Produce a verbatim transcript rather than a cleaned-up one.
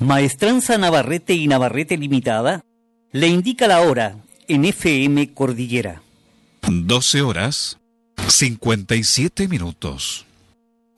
Maestranza Navarrete y Navarrete Limitada le indica la hora en F M Cordillera. doce horas, cincuenta y siete minutos.